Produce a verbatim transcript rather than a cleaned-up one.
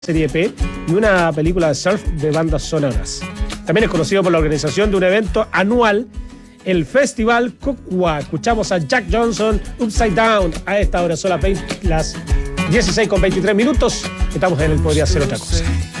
serie P y una película de surf de bandas sonoras. También es conocido por la organización de un evento anual, el Festival Kokwa. Escuchamos a Jack Johnson, Upside Down, a esta hora son las, veinte, las dieciséis con veintitrés minutos. Estamos en el Podría Ser Otra Cosa.